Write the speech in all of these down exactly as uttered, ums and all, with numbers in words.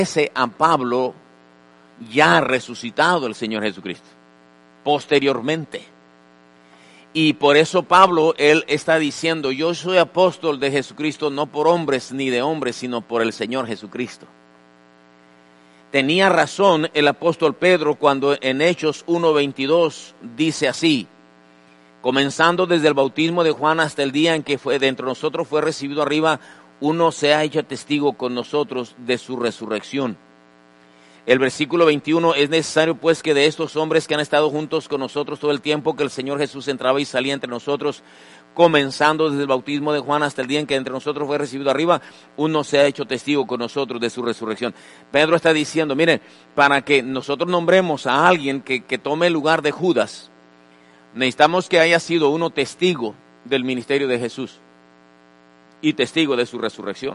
ese a Pablo ya resucitado el Señor Jesucristo, posteriormente. Y por eso Pablo, él está diciendo, yo soy apóstol de Jesucristo no por hombres ni de hombres, sino por el Señor Jesucristo. Tenía razón el apóstol Pedro cuando en Hechos uno veintidós dice así, comenzando desde el bautismo de Juan hasta el día en que fue de entre nosotros fue recibido arriba, uno se ha hecho testigo con nosotros de su resurrección. El versículo veintiuno, es necesario pues que de estos hombres que han estado juntos con nosotros todo el tiempo que el Señor Jesús entraba y salía entre nosotros, comenzando desde el bautismo de Juan hasta el día en que entre nosotros fue recibido arriba, uno se ha hecho testigo con nosotros de su resurrección. Pedro está diciendo, miren, para que nosotros nombremos a alguien que, que tome el lugar de Judas, necesitamos que haya sido uno testigo del ministerio de Jesús y testigo de su resurrección.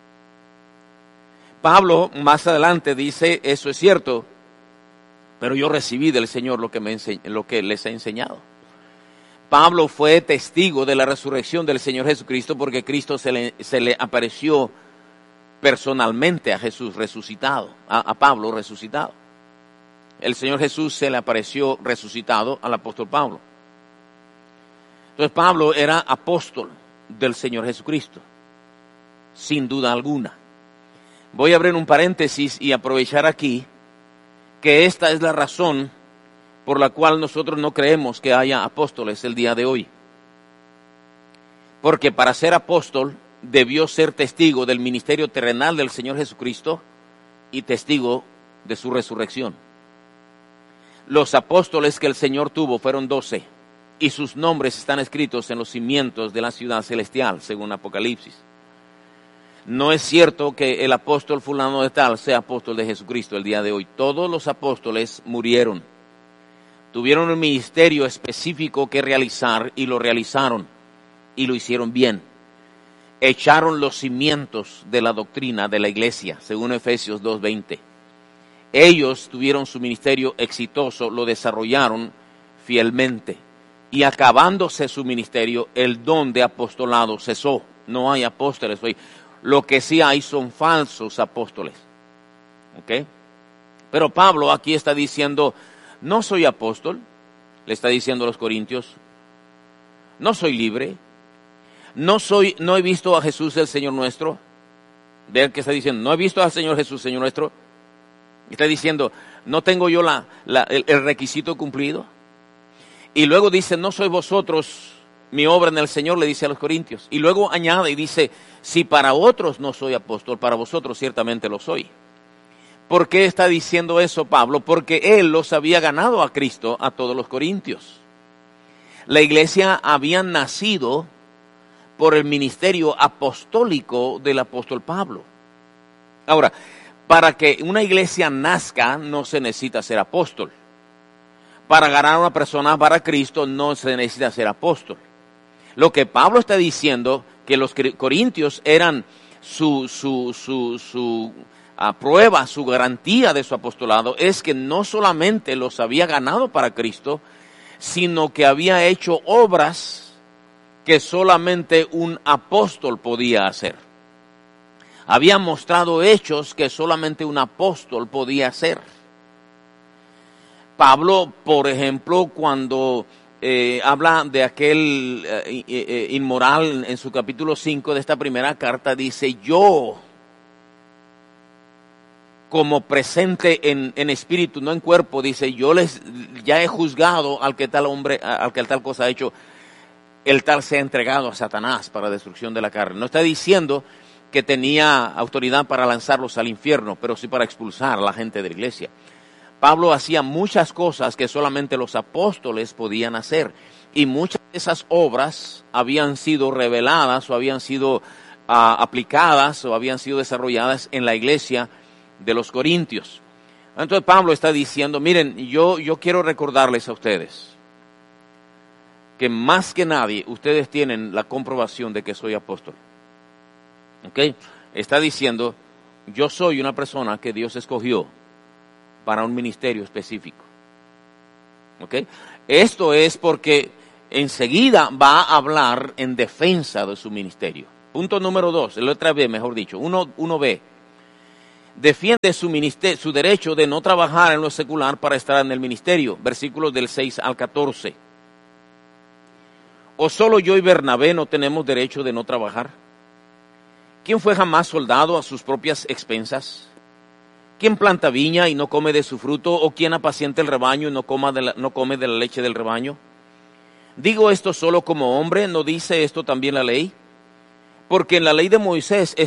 Pablo más adelante dice, eso es cierto, pero yo recibí del Señor lo que, me ense- lo que les he enseñado. Pablo fue testigo de la resurrección del Señor Jesucristo porque Cristo se le, se le apareció personalmente a Jesús resucitado, a, a Pablo resucitado. El Señor Jesús se le apareció resucitado al apóstol Pablo. Entonces Pablo era apóstol del Señor Jesucristo, sin duda alguna. Voy a abrir un paréntesis y aprovechar aquí que esta es la razón por la cual nosotros no creemos que haya apóstoles el día de hoy. Porque para ser apóstol debió ser testigo del ministerio terrenal del Señor Jesucristo y testigo de su resurrección. Los apóstoles que el Señor tuvo fueron doce y sus nombres están escritos en los cimientos de la ciudad celestial, según Apocalipsis. No es cierto que el apóstol fulano de tal sea apóstol de Jesucristo el día de hoy. Todos los apóstoles murieron. Tuvieron un ministerio específico que realizar y lo realizaron y lo hicieron bien. Echaron los cimientos de la doctrina de la iglesia, según Efesios dos veinte. Ellos tuvieron su ministerio exitoso, lo desarrollaron fielmente. Y acabándose su ministerio, el don de apostolado cesó. No hay apóstoles hoy. Lo que sí hay son falsos apóstoles. ¿Ok? Pero Pablo aquí está diciendo, no soy apóstol, le está diciendo a los corintios, no soy libre, no soy, no he visto a Jesús el Señor nuestro. Vean que está diciendo, no he visto al Señor Jesús, Señor nuestro. Está diciendo, no tengo yo la, la, el, el requisito cumplido. Y luego dice, no sois vosotros mi obra en el Señor, le dice a los corintios. Y luego añade y dice, si para otros no soy apóstol, para vosotros ciertamente lo soy. ¿Por qué está diciendo eso Pablo? Porque él los había ganado a Cristo, a todos los corintios. La iglesia había nacido por el ministerio apostólico del apóstol Pablo. Ahora, para que una iglesia nazca no se necesita ser apóstol. Para ganar a una persona para Cristo no se necesita ser apóstol. Lo que Pablo está diciendo, que los corintios eran su, su, su, su uh, prueba, su garantía de su apostolado, es que no solamente los había ganado para Cristo, sino que había hecho obras que solamente un apóstol podía hacer. Había mostrado hechos que solamente un apóstol podía hacer. Pablo, por ejemplo, cuando eh, habla de aquel eh, eh, inmoral en su capítulo cinco de esta primera carta, dice, yo, como presente en, en espíritu, no en cuerpo, dice, yo les ya he juzgado al que tal hombre, al que tal cosa ha hecho, el tal se ha entregado a Satanás para destrucción de la carne. No está diciendo que tenía autoridad para lanzarlos al infierno, pero sí para expulsar a la gente de la iglesia. Pablo hacía muchas cosas que solamente los apóstoles podían hacer, y muchas de esas obras habían sido reveladas o habían sido uh, aplicadas o habían sido desarrolladas en la iglesia de los corintios. Entonces Pablo está diciendo, miren, yo, yo quiero recordarles a ustedes que más que nadie ustedes tienen la comprobación de que soy apóstol. ¿Ok? Está diciendo, yo soy una persona que Dios escogió para un ministerio específico. ¿Ok? Esto es porque enseguida va a hablar en defensa de su ministerio. Punto número dos, letra B, mejor dicho, uno, uno B. defiende su, ministerio, su derecho de no trabajar en lo secular para estar en el ministerio. Versículos del seis al catorce. ¿O solo yo y Bernabé no tenemos derecho de no trabajar? ¿Quién fue jamás soldado a sus propias expensas? ¿Quién planta viña y no come de su fruto? ¿O quién apacienta el rebaño y no, coma de la, no come de la leche del rebaño? Digo esto solo como hombre, ¿no dice esto también la ley? Porque en la ley de Moisés